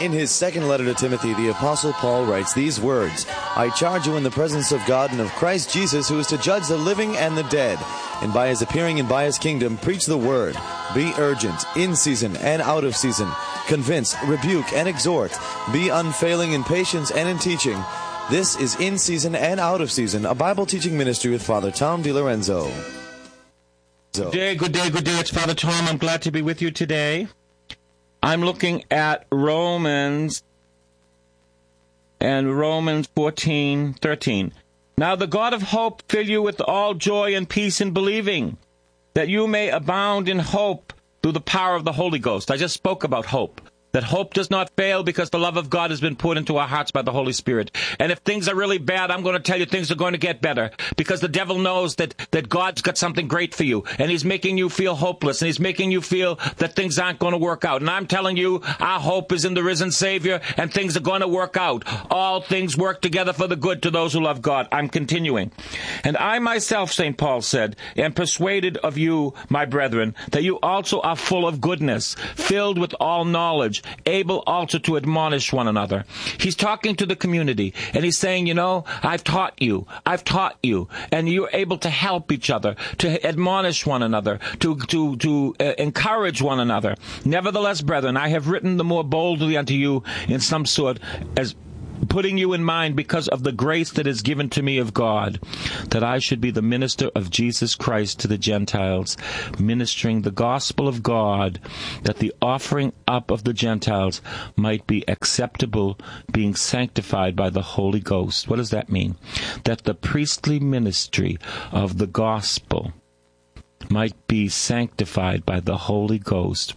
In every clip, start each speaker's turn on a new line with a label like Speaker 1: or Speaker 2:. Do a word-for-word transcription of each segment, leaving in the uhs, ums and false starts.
Speaker 1: In his second letter to Timothy, the Apostle Paul writes these words, I charge you in the presence of God and of Christ Jesus, who is to judge the living and the dead, and by his appearing and by his kingdom, preach the word. Be urgent, in season and out of season. Convince, rebuke, and exhort. Be unfailing in patience and in teaching. This is In Season and Out of Season, a Bible teaching ministry with Father Tom DiLorenzo.
Speaker 2: Good day, good day, good day. It's Father Tom. I'm glad to be with you today. I'm looking at Romans and Romans fourteen thirteen. Now the God of hope fill you with all joy and peace in believing, that you may abound in hope through the power of the Holy Ghost. I just spoke about hope. That hope does not fail because the love of God has been put into our hearts by the Holy Spirit. And if things are really bad, I'm going to tell you things are going to get better because the devil knows that, that God's got something great for you. And he's making you feel hopeless and he's making you feel that things aren't going to work out. And I'm telling you, our hope is in the risen Savior and things are going to work out. All things work together for the good to those who love God. I'm continuing. And I myself, Saint Paul said, am persuaded of you, my brethren, that you also are full of goodness, filled with all knowledge, able also to admonish one another. He's talking to the community, and he's saying, you know, I've taught you, I've taught you, and you're able to help each other, to admonish one another, to to to uh, encourage one another. Nevertheless, brethren, I have written the more boldly unto you in some sort, as putting you in mind because of the grace that is given to me of God, that I should be the minister of Jesus Christ to the Gentiles, ministering the gospel of God, that the offering up of the Gentiles might be acceptable, being sanctified by the Holy Ghost. What does that mean? That the priestly ministry of the gospel might be sanctified by the Holy Ghost.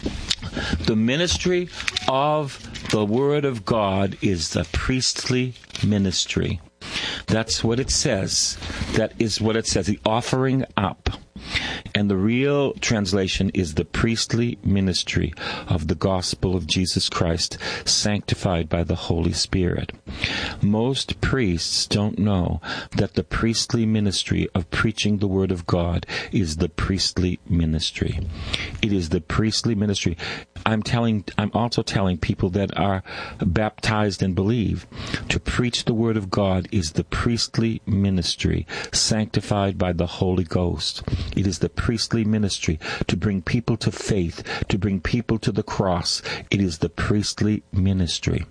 Speaker 2: The ministry of the Word of God is the priestly ministry. That's what it says. That is what it says, the offering up. And the real translation is the priestly ministry of the gospel of Jesus Christ, sanctified by the Holy Spirit. Most priests don't know that the priestly ministry of preaching the Word of God is the priestly ministry. It is the priestly ministry. I'm telling, I'm also telling people that are baptized and believe, to preach the Word of God is the priestly ministry, sanctified by the Holy Ghost. It is the priestly ministry to bring people to faith, to bring people to the cross. It is the priestly ministry.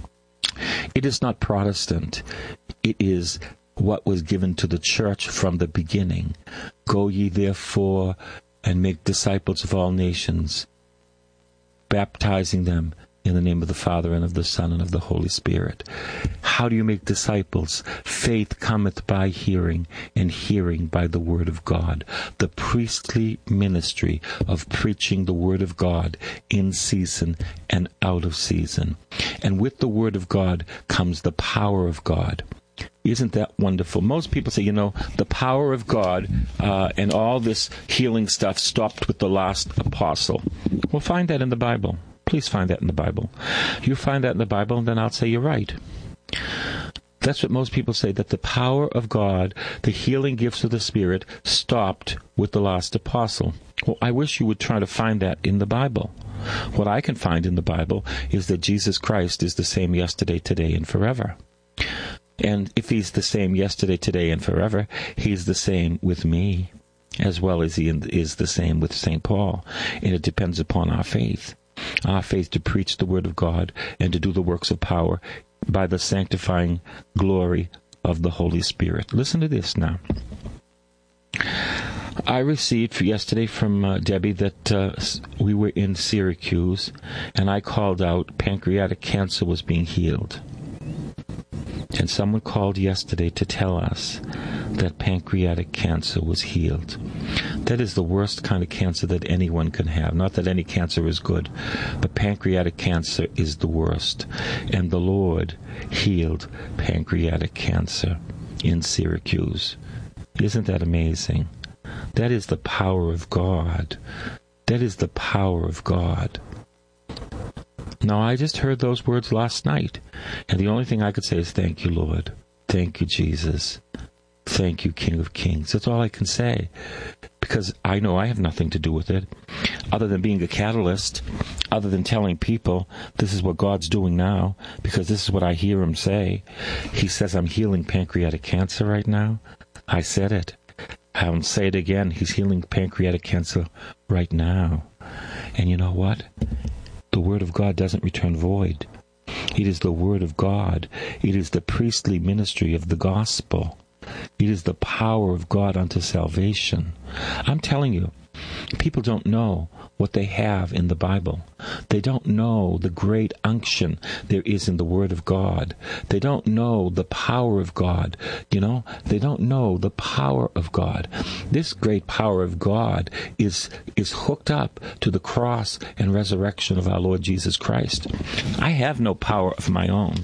Speaker 2: It is not Protestant. It is what was given to the church from the beginning. Go ye therefore and make disciples of all nations, baptizing them in the name of the Father and of the Son and of the Holy Spirit. How do you make disciples? Faith cometh by hearing, and hearing by the Word of God. The priestly ministry of preaching the Word of God in season and out of season. And with the Word of God comes the power of God. Isn't that wonderful? Most people say, you know, the power of God uh, and all this healing stuff stopped with the last apostle. We'll find that in the Bible. Please find that in the Bible. You find that in the Bible, and then I'll say you're right. That's what most people say, that the power of God, the healing gifts of the Spirit, stopped with the last apostle. Well, I wish you would try to find that in the Bible. What I can find in the Bible is that Jesus Christ is the same yesterday, today, and forever. And if he's the same yesterday, today, and forever, he's the same with me, as well as he is the same with Saint Paul. And it depends upon our faith. Our faith to preach the Word of God and to do the works of power by the sanctifying glory of the Holy Spirit. Listen to this now. I received yesterday from uh, Debbie that uh, we were in Syracuse, and I called out pancreatic cancer was being healed. And someone called yesterday to tell us that pancreatic cancer was healed. That is the worst kind of cancer that anyone can have. Not that any cancer is good, but pancreatic cancer is the worst. And the Lord healed pancreatic cancer in Syracuse. Isn't that amazing? That is the power of God. That is the power of God. Now, I just heard those words last night, and the only thing I could say is, thank you, Lord. Thank you, Jesus. Thank you, King of Kings. That's all I can say, because I know I have nothing to do with it. other than being a catalyst, other than telling people this is what God's doing now, because this is what I hear him say. He says, I'm healing pancreatic cancer right now. I said it. I'll say it again. He's healing pancreatic cancer right now. And you know what? The Word of God doesn't return void. It is the Word of God. It is the priestly ministry of the gospel. It is the power of God unto salvation. I'm telling you, people don't know what they have in the Bible. They don't know the great unction there is in the Word of God. They don't know the power of God. You know, they don't know the power of God. This great power of God is, is hooked up to the cross and resurrection of our Lord Jesus Christ. I have no power of my own.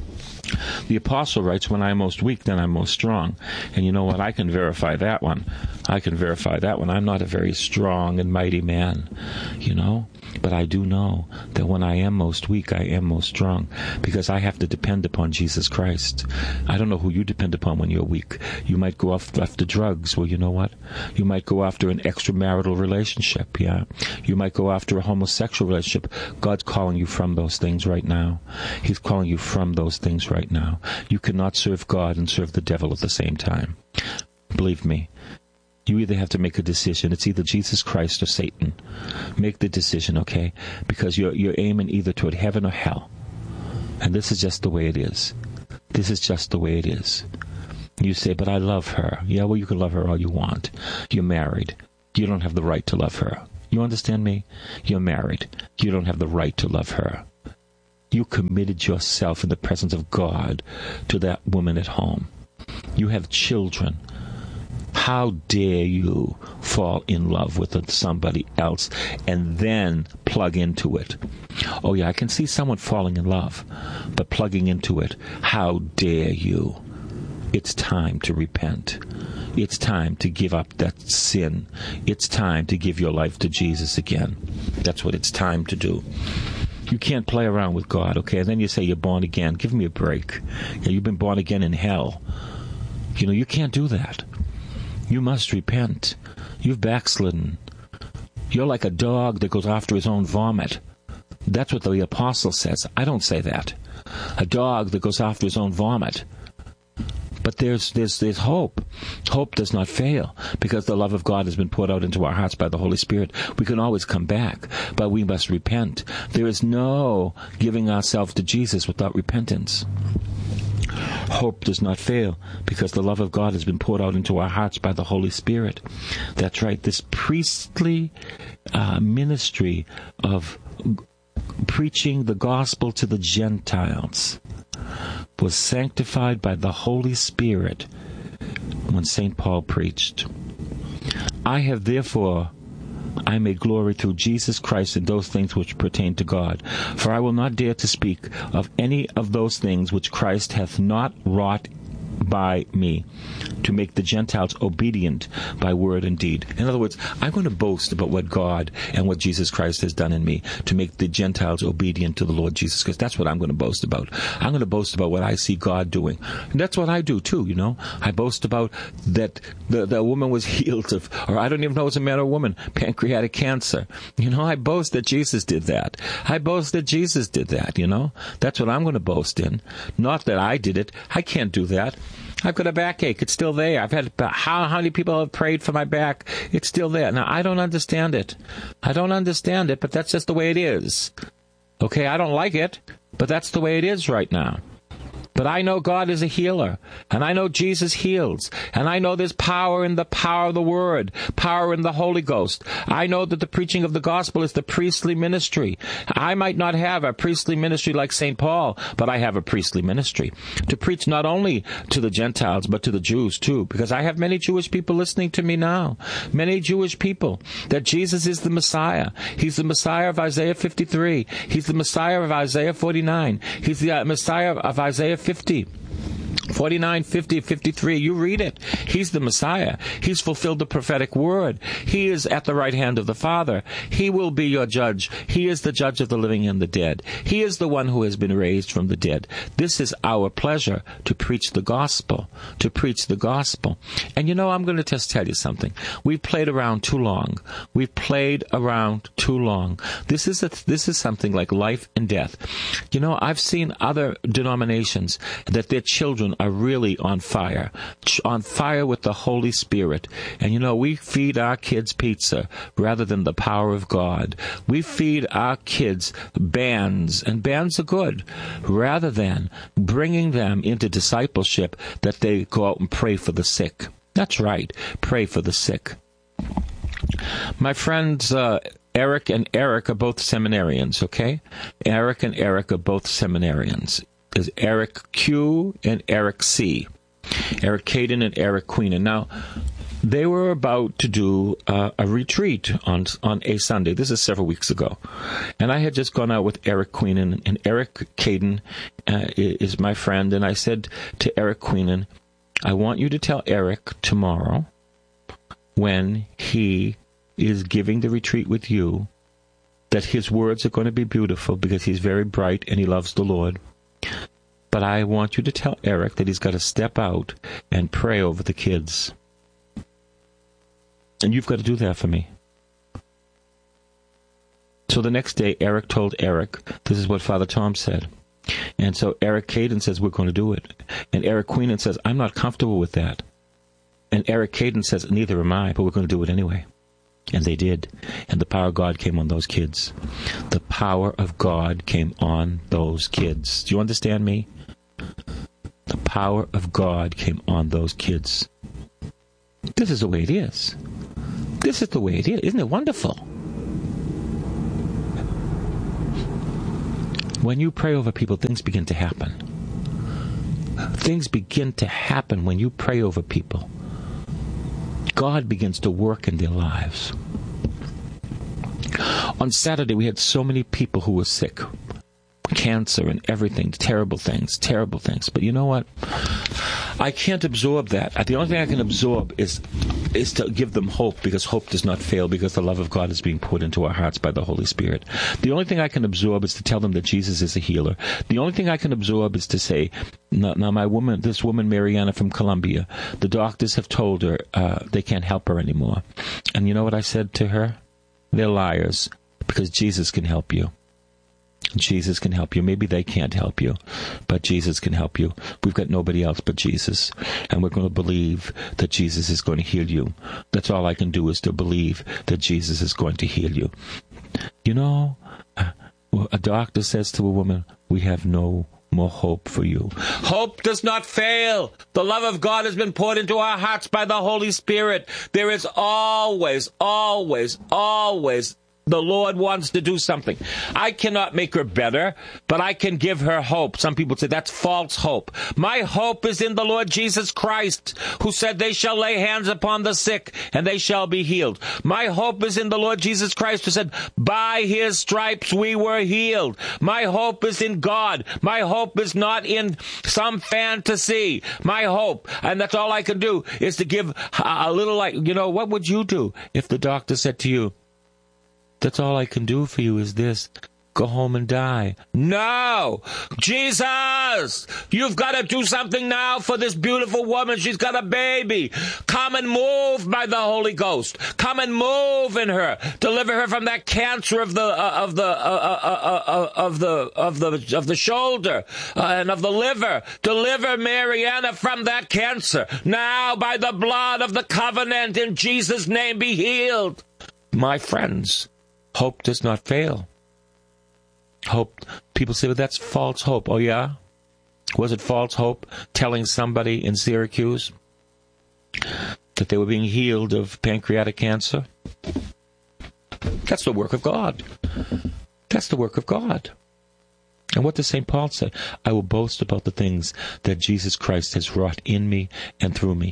Speaker 2: The apostle writes, when I'm most weak, then I'm most strong. And you know what? I can verify that one. I can verify that one. I'm not a very strong and mighty man, you know. But I do know that when I am most weak, I am most strong, because I have to depend upon Jesus Christ. I don't know who you depend upon when you're weak. You might go off after drugs. Well, you know what? You might go after an extramarital relationship, yeah? You might go after a homosexual relationship. God's calling you from those things right now. He's calling you from those things right now. You cannot serve God and serve the devil at the same time. Believe me. You either have to make a decision. It's either Jesus Christ or Satan. Make the decision, okay? Because you're you're aiming either toward heaven or hell. And this is just the way it is. This is just the way it is. You say, but I love her. Yeah, well, you can love her all you want. You're married. You don't have the right to love her. You understand me? You're married. You don't have the right to love her. You committed yourself in the presence of God to that woman at home. You have children. How dare you fall in love with somebody else and then plug into it? Oh, yeah, I can see someone falling in love, but plugging into it, how dare you? It's time to repent. It's time to give up that sin. It's time to give your life to Jesus again. That's what it's time to do. You can't play around with God, okay? And then you say you're born again. Give me a break. Yeah, you've been born again in hell. You know, you can't do that. You must repent. You've backslidden. You're like a dog that goes after his own vomit. That's what the apostle says. I don't say that. A dog that goes after his own vomit. But there's there's there's hope. Hope does not fail, because the love of God has been poured out into our hearts by the Holy Spirit. We can always come back, but we must repent. There is no giving ourselves to Jesus without repentance. Hope does not fail, because the love of God has been poured out into our hearts by the Holy Spirit. That's right. This priestly uh, ministry of preaching the gospel to the Gentiles was sanctified by the Holy Spirit when Saint Paul preached. I have therefore I may glory through Jesus Christ in those things which pertain to God. For I will not dare to speak of any of those things which Christ hath not wrought by me, to make the Gentiles obedient by word and deed. In other words, I'm going to boast about what God and what Jesus Christ has done in me to make the Gentiles obedient to the Lord Jesus Christ. That's what I'm going to boast about. I'm going to boast about what I see God doing. And that's what I do too, you know. I boast about that the, the woman was healed of, or I don't even know it's a man or woman, pancreatic cancer. You know, I boast that Jesus did that. I boast that Jesus did that, you know. That's what I'm going to boast in. Not that I did it. I can't do that. I've got a backache. It's still there. I've had, how, how many people have prayed for my back? It's still there. Now, I don't understand it. I don't understand it, but that's just the way it is. Okay, I don't like it, but that's the way it is right now. But I know God is a healer, and I know Jesus heals, and I know there's power in the power of the Word, power in the Holy Ghost. I know that the preaching of the gospel is the priestly ministry. I might not have a priestly ministry like Saint Paul, but I have a priestly ministry to preach not only to the Gentiles, but to the Jews too, because I have many Jewish people listening to me now, many Jewish people, that Jesus is the Messiah. He's the Messiah of Isaiah fifty-three. He's the Messiah of Isaiah forty-nine. He's the uh, Messiah of Isaiah fifty. forty-nine, fifty, fifty-three, you read it. He's the Messiah. He's fulfilled the prophetic word. He is at the right hand of the Father. He will be your judge. He is the judge of the living and the dead. He is the one who has been raised from the dead. This is our pleasure, to preach the gospel, to preach the gospel. And you know, I'm going to just tell you something. We've played around too long. We've played around too long. This is a, this is something like life and death. You know, I've seen other denominations that their children are really on fire, on fire with the Holy Spirit. And you know, we feed our kids pizza rather than the power of God. We feed our kids bands, and bands are good, rather than bringing them into discipleship that they go out and pray for the sick. That's right, pray for the sick. My friends, uh, Eric and Eric are both seminarians, okay? Eric and Eric are both seminarians. There's Eric Q and Eric C. Eric Caden and Eric Queenan. Now, they were about to do uh, a retreat on on a Sunday. This is several weeks ago. And I had just gone out with Eric Queenan, and Eric Caden uh, is my friend. And I said to Eric Queenan, I want you to tell Eric tomorrow, when he is giving the retreat with you, that his words are going to be beautiful because he's very bright and he loves the Lord. But I want you to tell Eric that he's got to step out and pray over the kids. And you've got to do that for me. So the next day, Eric told Eric, this is what Father Tom said. And so Eric Caden says, we're going to do it. And Eric Queenan says, I'm not comfortable with that. And Eric Caden says, neither am I, but we're going to do it anyway. And they did. And the power of God came on those kids. The power of God came on those kids. Do you understand me? The power of God came on those kids. This is the way it is. This is the way it is. Isn't it wonderful? When you pray over people, things begin to happen. Things begin to happen when you pray over people. God begins to work in their lives. On Saturday, we had so many people who were sick. Cancer and everything, terrible things, terrible things. But you know what? I can't absorb that. The only thing I can absorb is is to give them hope, because hope does not fail, because the love of God is being put into our hearts by the Holy Spirit. The only thing I can absorb is to tell them that Jesus is a healer. The only thing I can absorb is to say, now, now my woman, this woman, Mariana from Colombia, the doctors have told her uh, they can't help her anymore. And you know what I said to her? They're liars, because Jesus can help you. Jesus can help you. Maybe they can't help you, but Jesus can help you. We've got nobody else but Jesus, and we're going to believe that Jesus is going to heal you. That's all I can do, is to believe that Jesus is going to heal you. You know, a doctor says to a woman, we have no more hope for you. Hope does not fail. The love of God has been poured into our hearts by the Holy Spirit. There is always, always, always the Lord wants to do something. I cannot make her better, but I can give her hope. Some people say that's false hope. My hope is in the Lord Jesus Christ, who said they shall lay hands upon the sick and they shall be healed. My hope is in the Lord Jesus Christ, who said, by his stripes we were healed. My hope is in God. My hope is not in some fantasy. My hope, and that's all I can do, is to give a little, like, you know, what would you do if the doctor said to you, that's all I can do for you is this. Go home and die. No! Jesus! You've got to do something now for this beautiful woman. She's got a baby. Come and move by the Holy Ghost. Come and move in her. Deliver her from that cancer of the uh, of the uh, uh, uh, of the of the of the shoulder uh, and of the liver. Deliver Mariana from that cancer. Now, by the blood of the covenant, in Jesus' name, be healed. My friends, hope does not fail. Hope, people say, well, that's false hope. Oh, yeah? Was it false hope telling somebody in Syracuse that they were being healed of pancreatic cancer? That's the work of God. That's the work of God. And what does Saint Paul say? I will boast about the things that Jesus Christ has wrought in me and through me.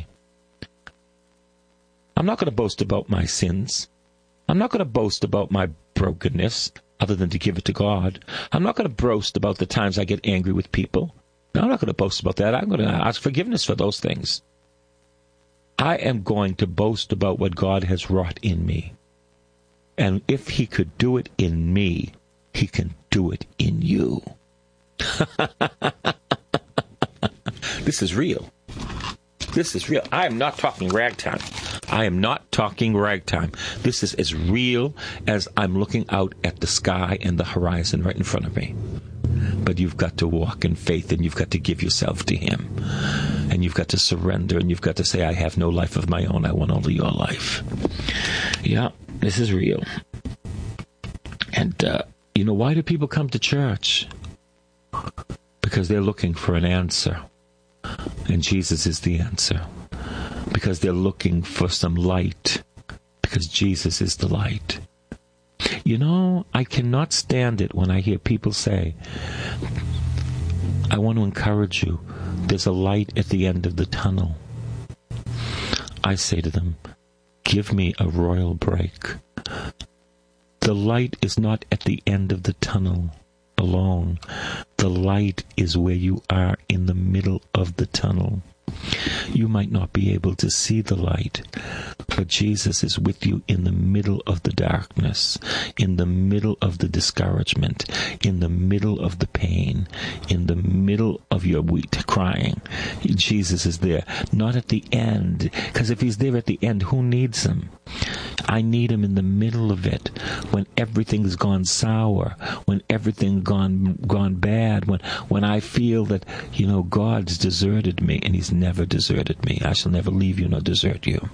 Speaker 2: I'm not going to boast about my sins. I'm not going to boast about my brokenness, other than to give it to God. I'm not going to boast about the times I get angry with people. Now, I'm not going to boast about that. I'm going to ask forgiveness for those things. I am going to boast about what God has wrought in me. And if he could do it in me, he can do it in you. This is real. This is real. I am not talking ragtime. I am not talking ragtime. This is as real as I'm looking out at the sky and the horizon right in front of me. But you've got to walk in faith, and you've got to give yourself to him. And you've got to surrender, and you've got to say, I have no life of my own. I want only your life. Yeah, this is real. And, uh, you know, why do people come to church? Because they're looking for an answer. And Jesus is the answer. Because they're looking for some light. Because Jesus is the light. You know, I cannot stand it when I hear people say, I want to encourage you. There's a light at the end of the tunnel. I say to them, give me a royal break. The light is not at the end of the tunnel alone. The light is where you are in the middle of the tunnel. You might not be able to see the light, but Jesus is with you in the middle of the darkness, in the middle of the discouragement, in the middle of the pain, in the middle of your wheat crying. Jesus is there, not at the end, because if he's there at the end, who needs him? I need him in the middle of it, when everything's gone sour, when everything's gone gone bad, when when I feel that, you know, God's deserted me, and he's never deserted me. I shall never leave you nor desert you.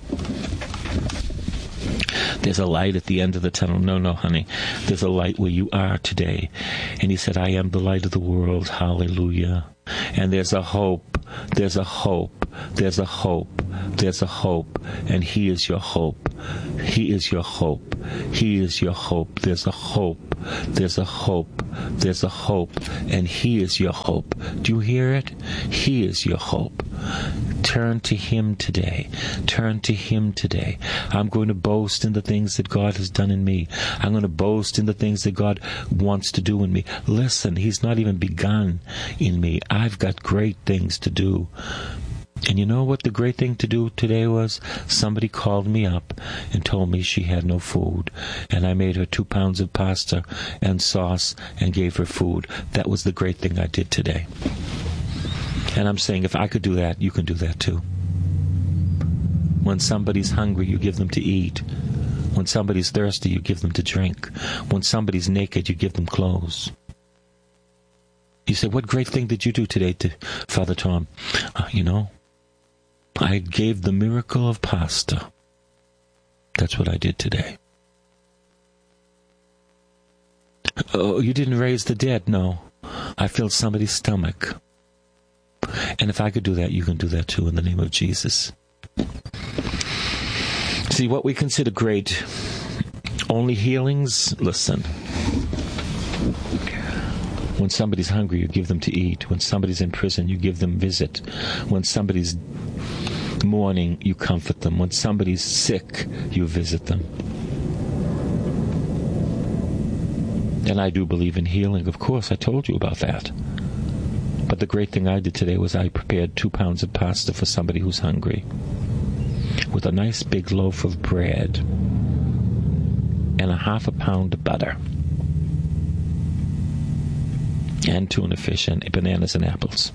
Speaker 2: There's a light at the end of the tunnel. No, no, honey. There's a light where you are today. And he said, I am the light of the world. Hallelujah. And there's a hope. There's a hope. There's a hope. There's a hope. And he is your hope. He is your hope. He is your hope. There's a hope. There's a hope. There's a hope. And he is your hope. Do you hear it? He is your hope. Turn to him today. Turn to him today. I'm going to boast in the things that God has done in me. I'm going to boast in the things that God wants to do in me. Listen, he's not even begun in me. I've got great things to do. And you know what the great thing to do today was? Somebody called me up and told me she had no food. And I made her two pounds of pasta and sauce and gave her food. That was the great thing I did today. And I'm saying, if I could do that, you can do that too. When somebody's hungry, you give them to eat. When somebody's thirsty, you give them to drink. When somebody's naked, you give them clothes. You say, what great thing did you do today, to Father Tom? Uh, you know, I gave the miracle of pasta. That's what I did today. Oh, you didn't raise the dead? No. I filled somebody's stomach. And if I could do that, you can do that too, in the name of Jesus. See, what we consider great, only healings, listen. When somebody's hungry, you give them to eat. When somebody's in prison, you give them visit. When somebody's mourning, you comfort them. When somebody's sick, you visit them. And I do believe in healing. Of course, I told you about that. But the great thing I did today was I prepared two pounds of pasta for somebody who's hungry, with a nice big loaf of bread and a half a pound of butter and tuna fish and bananas and apples.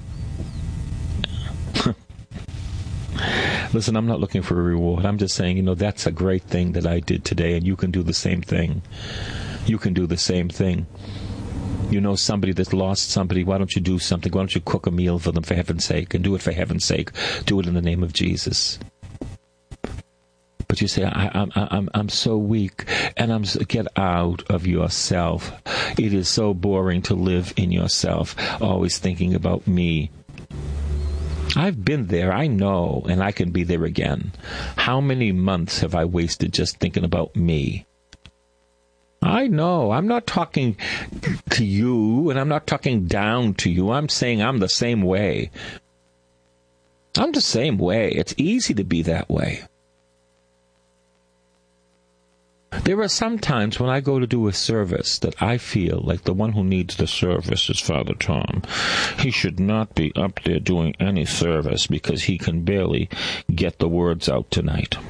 Speaker 2: Listen, I'm not looking for a reward. I'm just saying, you know, that's a great thing that I did today, and you can do the same thing. You can do the same thing. You know somebody that's lost somebody, why don't you do something? Why don't you cook a meal for them, for heaven's sake? And do it for heaven's sake. Do it in the name of Jesus. But you say, I, I'm, I'm, I'm so weak, and I'm get out of yourself. It is so boring to live in yourself, always thinking about me. I've been there, I know, and I can be there again. How many months have I wasted just thinking about me? I know. I'm not talking to you, and I'm not talking down to you. I'm saying I'm the same way. I'm the same way. It's easy to be that way. There are some times when I go to do a service that I feel like the one who needs the service is Father Tom. He should not be up there doing any service because he can barely get the words out tonight.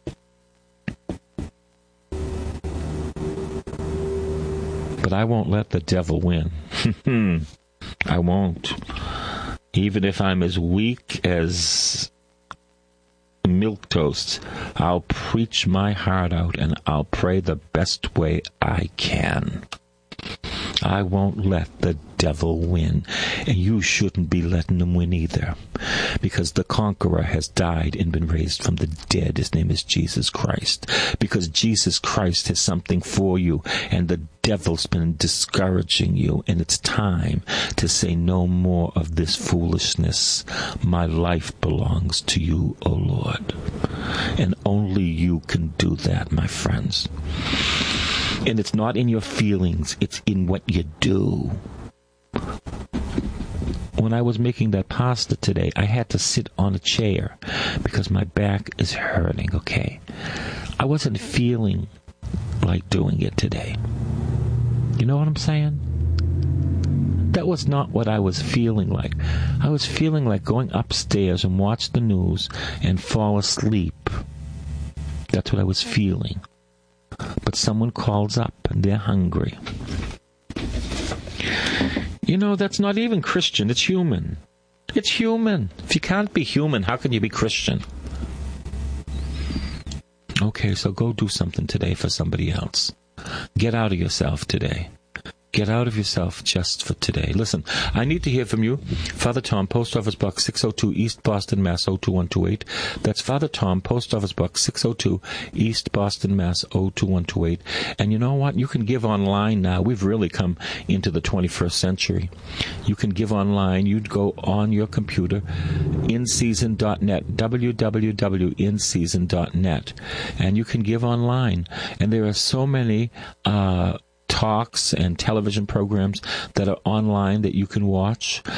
Speaker 2: But I won't let the devil win. I won't. Even if I'm as weak as milk toast, I'll preach my heart out and I'll pray the best way I can. I won't let the devil win, and you shouldn't be letting him win either, because the conqueror has died and been raised from the dead. His name is Jesus Christ, because Jesus Christ has something for you, and the devil's been discouraging you, and it's time to say no more of this foolishness. My life belongs to you, O Lord, and only you can do that, my friends. And it's not in your feelings, it's in what you do. When I was making that pasta today, I had to sit on a chair because my back is hurting, okay? I wasn't feeling like doing it today. You know what I'm saying? That was not what I was feeling like. I was feeling like going upstairs and watch the news and fall asleep. That's what I was feeling. But someone calls up and they're hungry. You know, that's not even Christian. It's human. It's human. If you can't be human, how can you be Christian? Okay, so go do something today for somebody else. Get out of yourself today. Get out of yourself just for today. Listen, I need to hear from you. Father Tom, Post Office Box six oh two, East Boston, Mass. oh two one two eight. That's Father Tom, Post Office Box six oh two, East Boston, Mass. oh two one two eight. And you know what? You can give online now. We've really come into the twenty-first century. You can give online. You'd go on your computer, in season dot net, w w w dot in season dot net, and you can give online. And there are so many uh talks and television programs that are online that you can watch.